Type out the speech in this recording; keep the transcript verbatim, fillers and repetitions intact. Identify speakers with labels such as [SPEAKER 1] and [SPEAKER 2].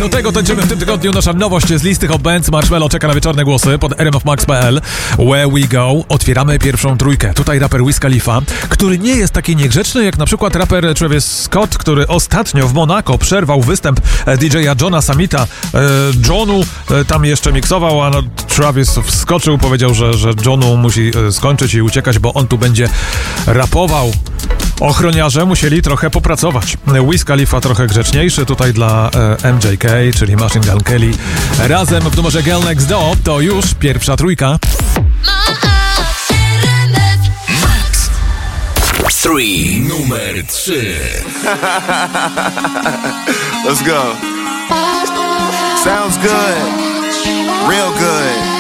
[SPEAKER 1] Do tego tańczymy w tym tygodniu. Nasza nowość z listy Hot Bands. Marshmello czeka na wieczorne głosy pod r m f max kropka p l. Where we go. Otwieramy pierwszą trójkę. Tutaj raper Wiz Khalifa, który nie jest taki niegrzeczny jak na przykład raper Travis Scott, który ostatnio w Monako przerwał występ D J a Johna Summita. Johnu tam jeszcze miksował, a Travis wskoczył, powiedział, że, że Johnu musi skończyć i uciekać, bo on tu będzie rapował. Ochroniarze musieli trochę popracować. Wiz Khalifa trochę grzeczniejszy, tutaj dla e, M J K, czyli Machine Gun Kelly. Razem w numerze Girl Next Door to już pierwsza trójka.
[SPEAKER 2] Max three. Numer trzy.
[SPEAKER 3] Let's go. Sounds good. Real good.